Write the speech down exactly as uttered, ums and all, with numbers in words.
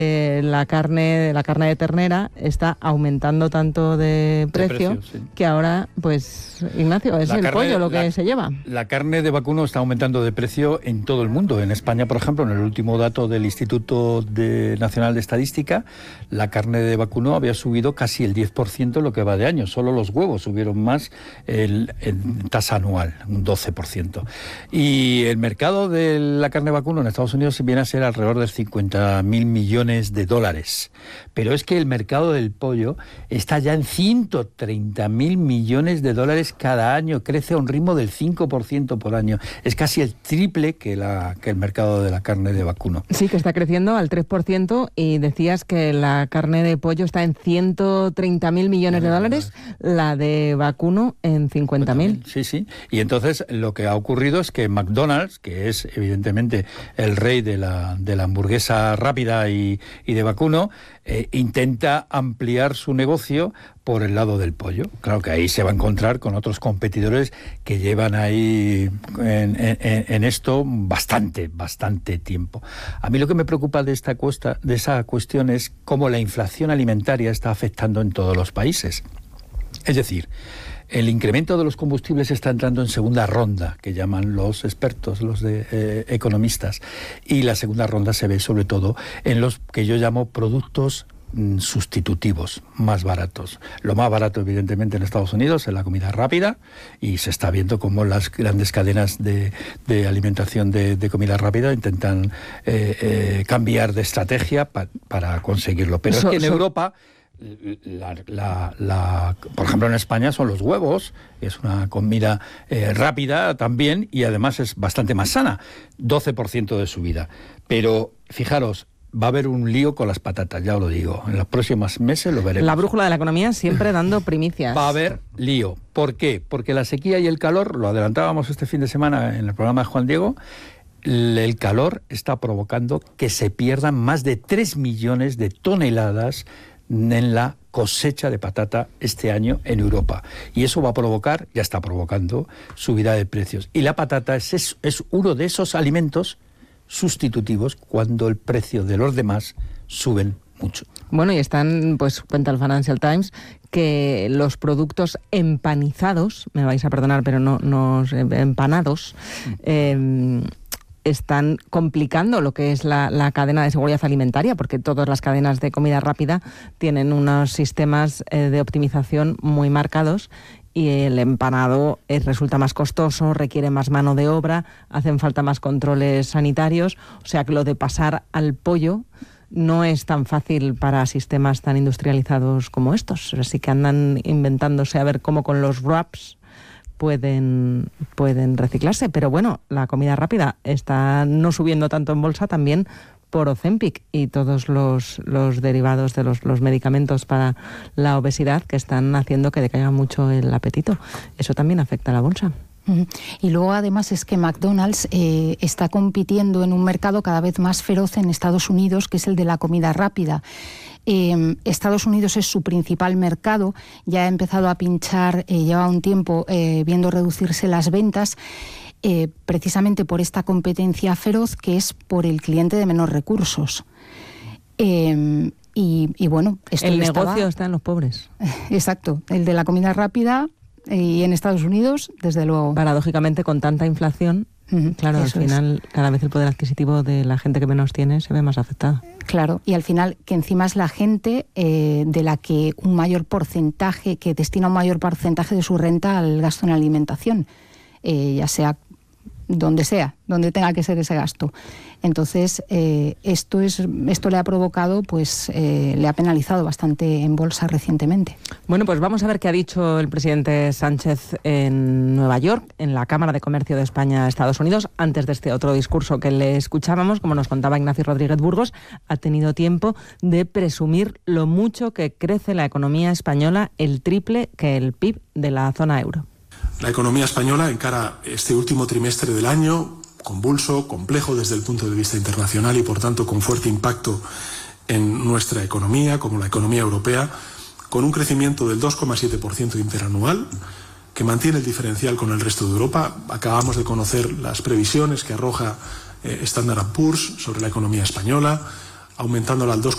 eh, la carne, la carne de ternera está aumentando tanto de precio, de precio sí. que ahora, pues, Ignacio, es la el carne, pollo lo que la, se lleva. La carne de vacuno está aumentando de precio en todo el mundo. En España, por ejemplo, en el último dato del Instituto de, Nacional de Estadística, la carne de vacuno había subido casi el diez por ciento lo que va de año. Solo los huevos subieron más el, en tasa anual, un doce por ciento. Y el mercado de la carne de vacuno en Estados Unidos viene a ser alrededor de cincuenta mil millones de dólares. Pero es que el mercado del pollo está ya en ciento treinta mil millones de dólares cada año, crece a un ritmo del cinco por ciento por año. Es casi el triple que, la, que el mercado de la carne de vacuno. Sí, que está creciendo al tres por ciento, y decías que la carne de pollo está en ciento treinta mil millones de dólares, la de vacuno en cincuenta mil. Sí, sí. Y entonces lo que ha ocurrido es que McDonald's, que es evidentemente el rey de la, de la hamburguesa rápida y, y de vacuno, eh, intenta ampliar su negocio por el lado del pollo. Claro que ahí se va a encontrar con otros competidores que llevan ahí en, en, en esto bastante, bastante tiempo. A mí lo que me preocupa de esta cuesta, de esa cuestión es cómo la inflación alimentaria está afectando en todos los países. Es decir, el incremento de los combustibles está entrando en segunda ronda, que llaman los expertos, los de, eh, economistas, y la segunda ronda se ve sobre todo en los que yo llamo productos mm, sustitutivos, más baratos. Lo más barato, evidentemente, en Estados Unidos es la comida rápida, y se está viendo cómo las grandes cadenas de, de alimentación de, de comida rápida intentan eh, eh, cambiar de estrategia pa, para conseguirlo. Pero so, es que en so... Europa... La, la, la, por ejemplo, en España son los huevos, es una comida eh, rápida también, y además es bastante más sana, doce por ciento de subida. Pero fijaros, va a haber un lío con las patatas, ya os lo digo. En los próximos meses lo veremos. La brújula de la economía siempre dando primicias. Va a haber lío. ¿Por qué? Porque la sequía y el calor, lo adelantábamos este fin de semana en el programa de Juan Diego, el calor está provocando que se pierdan más de tres millones de toneladas en la cosecha de patata este año en Europa. Y eso va a provocar, ya está provocando, subida de precios. Y la patata es, es, es uno de esos alimentos sustitutivos cuando el precio de los demás suben mucho. Bueno, y están, pues cuenta el Financial Times, que los productos empanizados, me vais a perdonar, pero no, no empanados, eh, están complicando lo que es la, la cadena de seguridad alimentaria, porque todas las cadenas de comida rápida tienen unos sistemas eh, de optimización muy marcados, y el empanado eh, resulta más costoso, requiere más mano de obra, hacen falta más controles sanitarios, o sea que lo de pasar al pollo no es tan fácil para sistemas tan industrializados como estos. Así que andan inventándose a ver cómo con los wraps pueden, pueden reciclarse. Pero bueno, la comida rápida está no subiendo tanto en bolsa también por Ozempic y todos los, los derivados de los, los medicamentos para la obesidad, que están haciendo que decaiga mucho el apetito. Eso también afecta a la bolsa. Y luego además es que McDonald's eh, está compitiendo en un mercado cada vez más feroz en Estados Unidos, que es el de la comida rápida. Eh, Estados Unidos es su principal mercado, ya ha empezado a pinchar, eh, lleva un tiempo eh, viendo reducirse las ventas, eh, precisamente por esta competencia feroz que es por el cliente de menos recursos. Eh, y, y bueno, esto el estaba... negocio está en los pobres. Exacto, el de la comida rápida. Y en Estados Unidos, desde luego. Paradójicamente, con tanta inflación, uh-huh, claro, al final es. Cada vez el poder adquisitivo de la gente que menos tiene se ve más afectado. Claro, y al final que encima es la gente eh, de la que un mayor porcentaje, que destina un mayor porcentaje de su renta al gasto en alimentación, eh, ya sea donde sea, donde tenga que ser ese gasto. Entonces, eh, esto es esto le ha provocado, pues, eh, le ha penalizado bastante en bolsa recientemente. Bueno, pues vamos a ver qué ha dicho el presidente Sánchez en Nueva York, en la Cámara de Comercio de España-Estados Unidos, antes de este otro discurso que le escuchábamos. Como nos contaba Ignacio Rodríguez Burgos, ha tenido tiempo de presumir lo mucho que crece la economía española, el triple que el P I B de la zona euro. La economía española encara este último trimestre del año convulso, complejo desde el punto de vista internacional y por tanto con fuerte impacto en nuestra economía, como la economía europea, con un crecimiento del dos coma siete por ciento interanual, que mantiene el diferencial con el resto de Europa. Acabamos de conocer las previsiones que arroja eh, Standard and Poor's sobre la economía española, aumentándola al dos